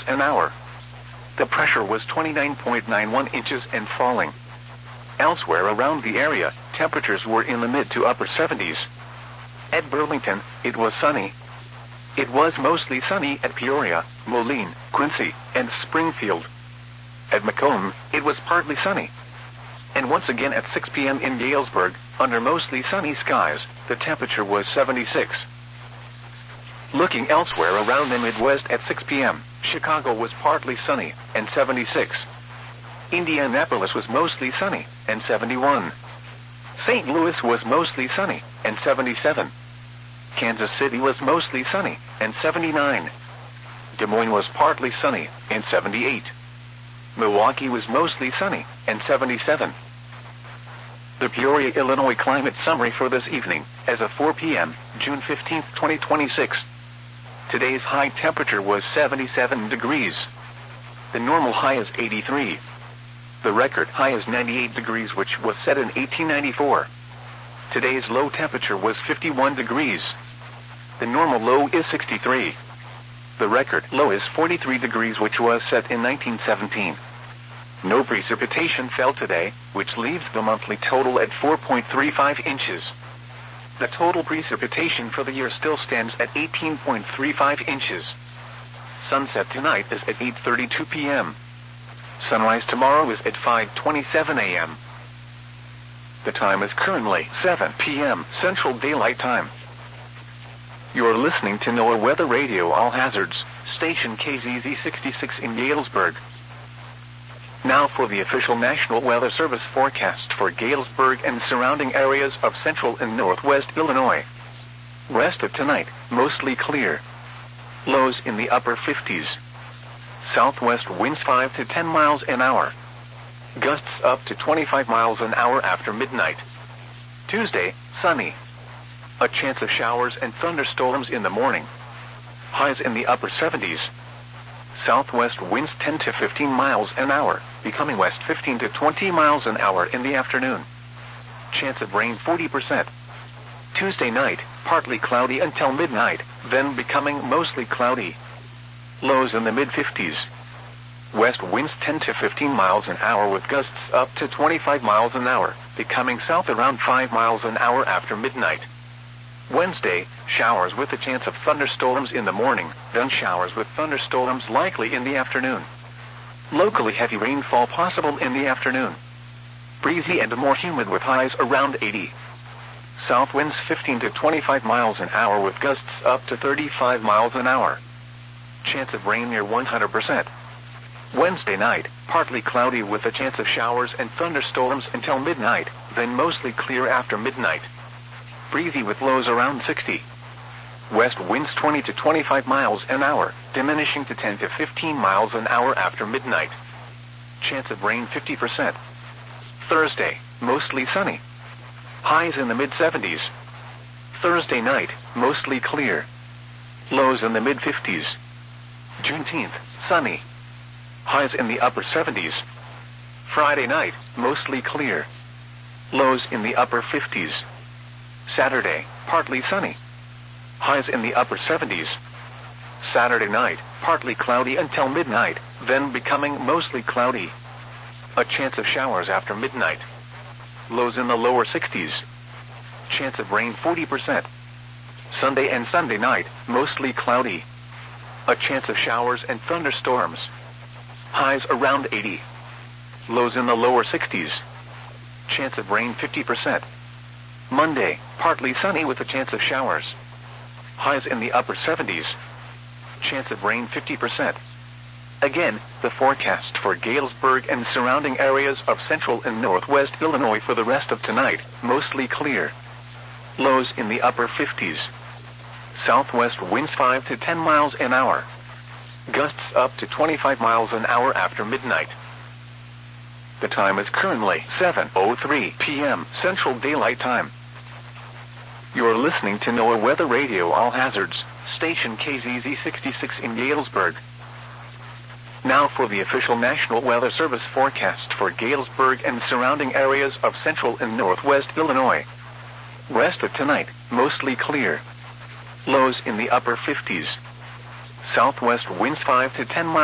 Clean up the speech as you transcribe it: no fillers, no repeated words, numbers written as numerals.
an hour. The pressure was 29.91 inches and falling. Elsewhere around the area, temperatures were in the mid to upper 70s. At Burlington, it was sunny. It was mostly sunny at Peoria, Moline, Quincy, and Springfield. At Macomb, it was partly sunny. And once again at 6 p.m. in Galesburg, under mostly sunny skies, the temperature was 76. Looking elsewhere around the Midwest at 6 p.m., Chicago was partly sunny, and 76. Indianapolis was mostly sunny, and 71. St. Louis was mostly sunny, and 77. Kansas City was mostly sunny, and 79. Des Moines was partly sunny, and 78. Milwaukee was mostly sunny, and 77. The Peoria, Illinois climate summary for this evening, as of 4 p.m., June 15, 2026. Today's high temperature was 77 degrees. The normal high is 83. The record high is 98 degrees, which was set in 1894. Today's low temperature was 51 degrees. The normal low is 63. The record low is 43 degrees, which was set in 1917. No precipitation fell today, which leaves the monthly total at 4.35 inches. The total precipitation for the year still stands at 18.35 inches. Sunset tonight is at 8:32 p.m. Sunrise tomorrow is at 5:27 a.m. The time is currently 7 p.m. Central Daylight Time. You are listening to NOAA Weather Radio All Hazards, station KZZ 66 in Galesburg. Now for the official National Weather Service forecast for Galesburg and surrounding areas of central and northwest Illinois. Rest of tonight, mostly clear. Lows in the upper 50s. Southwest winds 5 to 10 miles an hour. Gusts up to 25 miles an hour after midnight. Tuesday, sunny. A chance of showers and thunderstorms in the morning. Highs in the upper 70s. Southwest winds 10 to 15 miles an hour, becoming west 15 to 20 miles an hour in the afternoon. Chance of rain 40%. Tuesday night, partly cloudy until midnight, then becoming mostly cloudy. Lows in the mid-50s. West winds 10 to 15 miles an hour with gusts up to 25 miles an hour, becoming south around 5 miles an hour after midnight. Wednesday, showers with a chance of thunderstorms in the morning, then showers with thunderstorms likely in the afternoon. Locally heavy rainfall possible in the afternoon. Breezy and more humid with highs around 80. South winds 15 to 25 miles an hour with gusts up to 35 miles an hour. Chance of rain near 100%. Wednesday night, partly cloudy with a chance of showers and thunderstorms until midnight, then mostly clear after midnight. Breezy with lows around 60. West winds 20 to 25 miles an hour, diminishing to 10 to 15 miles an hour after midnight. Chance of rain 50%. Thursday, mostly sunny. Highs in the mid-70s. Thursday night, mostly clear. Lows in the mid-50s. Juneteenth, sunny. Highs in the upper 70s. Friday night, mostly clear. Lows in the upper 50s. Saturday, partly sunny. Highs in the upper 70s. Saturday night, partly cloudy until midnight, then becoming mostly cloudy. A chance of showers after midnight. Lows in the lower 60s. Chance of rain 40%. Sunday and Sunday night, mostly cloudy. A chance of showers and thunderstorms. Highs around 80. Lows in the lower 60s. Chance of rain 50%. Monday, partly sunny with a chance of showers. Highs in the upper 70s. Chance of rain 50%. Again, the forecast for Galesburg and surrounding areas of central and northwest Illinois for the rest of tonight, mostly clear. Lows in the upper 50s. Southwest winds 5 to 10 miles an hour. Gusts up to 25 miles an hour after midnight. The time is currently 7:03 p.m. Central Daylight Time. You are listening to NOAA Weather Radio All Hazards, station KZZ 66 in Galesburg. Now for the official National Weather Service forecast for Galesburg and surrounding areas of central and northwest Illinois. Rest of tonight, mostly clear. Lows in the upper 50s. Southwest winds 5 to 10 miles